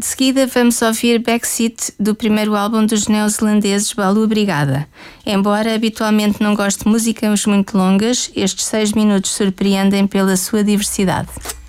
De seguida vamos ouvir Backseat, do primeiro álbum dos neozelandeses Balu Brigada. Embora habitualmente não goste de músicas muito longas, estes 6 minutos surpreendem pela sua diversidade.